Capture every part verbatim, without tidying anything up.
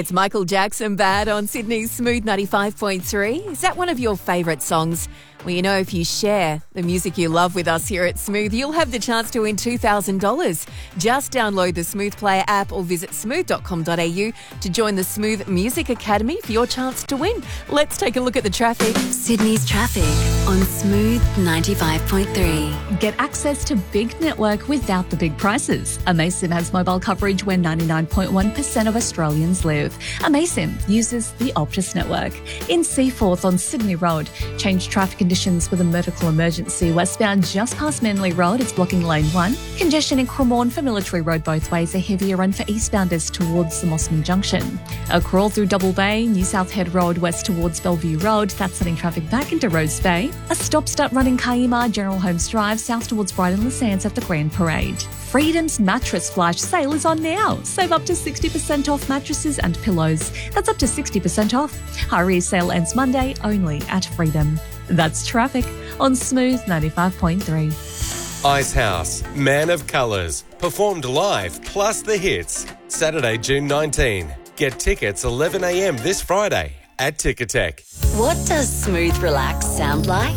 It's Michael Jackson Bad on Sydney's Smooth ninety-five point three. Is that one of your favourite songs? Well, you know, if you share the music you love with us here at Smooth, you'll have the chance to win two thousand dollars. Just download the Smooth Player app or visit smooth dot com dot a u to join the Smooth Music Academy for your chance to win. Let's take a look at the traffic. Sydney's traffic on Smooth ninety-five point three. Get access to big network without the big prices. Amaysim has mobile coverage where ninety-nine point one percent of Australians live. Amaysim uses the Optus network. In Seaforth on Sydney Road, change traffic conditions with a medical emergency westbound just past Manly Road. It's blocking lane one. Congestion in Cremorne for Military Road both ways, a heavier run for eastbounders towards the Mossman Junction. A crawl through Double Bay, New South Head Road west towards Bellevue Road. That's sending traffic back into Rose Bay. A stop-start run in Kayima, General Holmes Drive, south towards Brighton Le Sands at the Grand Parade. Freedom's mattress flash sale is on now. Save up to sixty percent off mattresses and pillows. That's up to sixty percent off. Hurry, sale ends Monday only at Freedom. That's traffic on Smooth ninety-five point three. Icehouse, Man of Colours, performed live plus the hits. Saturday, June nineteenth. Get tickets eleven a m this Friday at Ticketek. What does Smooth Relax sound like?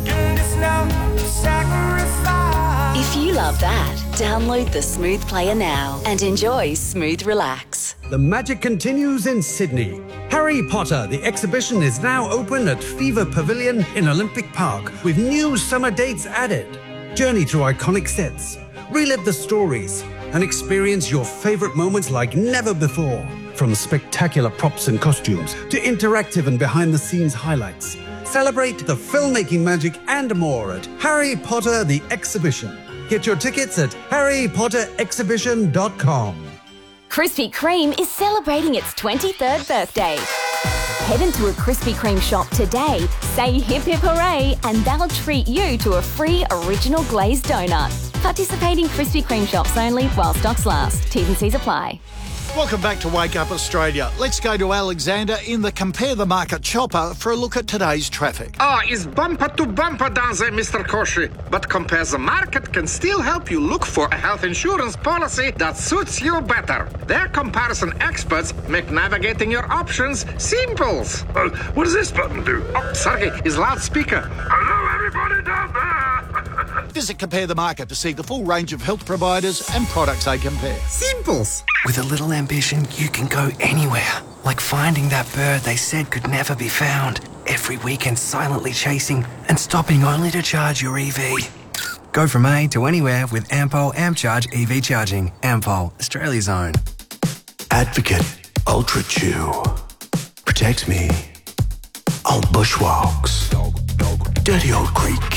If you love that, download the Smooth Player now and enjoy Smooth Relax. The magic continues in Sydney. Harry Potter, the exhibition, is now open at Fever Pavilion in Olympic Park with new summer dates added. Journey through iconic sets, relive the stories, and experience your favourite moments like never before. From spectacular props and costumes to interactive and behind-the-scenes highlights. Celebrate the filmmaking magic and more at Harry Potter the Exhibition. Get your tickets at harry potter exhibition dot com. Krispy Kreme is celebrating its twenty-third birthday. Head into a Krispy Kreme shop today, say hip hip hooray, and they'll treat you to a free original glazed donut. Participating Krispy Kreme shops only while stocks last. T's and C's apply. Welcome back to Wake Up Australia. Let's go to Alexander in the Compare the Market chopper for a look at today's traffic. Ah, oh, it's bumper to bumper down there, Mister Koshi. But Compare the Market can still help you look for a health insurance policy that suits you better. Their comparison experts make navigating your options simple. Uh, what does this button do? Oh, sorry, it's loudspeaker. Hello, everybody down there. Visit Compare the Market to see the full range of health providers and products they compare. Simples. With a little ambition, you can go anywhere. Like finding that bird they said could never be found. Every weekend silently chasing and stopping only to charge your E V. Go from A to anywhere with Ampol AmpCharge E V charging. Ampol, Australia's own. Advocate Ultra Chew. Protects me on bushwalks. Dirty old creek